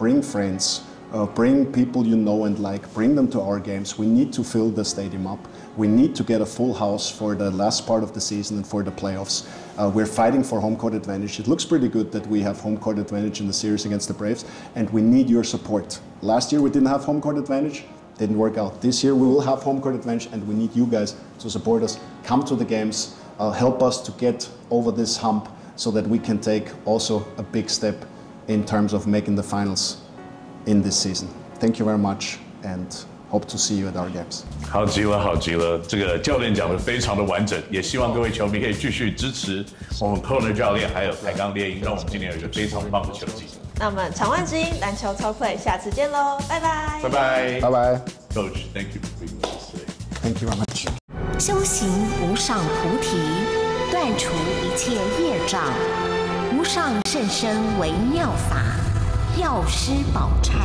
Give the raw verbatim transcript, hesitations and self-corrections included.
bring friends, uh, bring people you know and like, bring them to our games. We need to fill the stadium up. We need to get a full house for the last part of the season and for the playoffs. Uh, we're fighting for home court advantage. It looks pretty good that we have home court advantage in the series against the Braves, and we need your support. Last year we didn't have home court advantage, didn't work out. This year we will have home court advantage, and we need you guys to support us. Come to the games, uh, help us to get over this hump so that we can take also a big step in terms of making the finals in this season. Thank you very much, and hope to see you at our games. 好极了，好极了！这个教练讲的非常的完整，也希望各位球迷可以继续支持我们 Corner 教练还有台钢猎鹰，让我们今年有一个非常棒的球季。 那我们场外之音篮球超快，下次见喽，拜拜， 拜拜， 拜拜 ，Coach, thank you for being with us today. Thank you very much. 修行无上菩提，断除一切业障，无上甚深微妙法，药师宝忏。